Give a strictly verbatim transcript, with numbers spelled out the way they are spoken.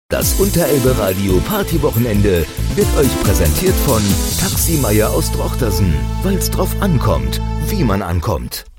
Das Unterelbe Radio Partywochenende wird euch präsentiert von Taxi Meier aus Drochtersen, weil's drauf ankommt, wie man ankommt.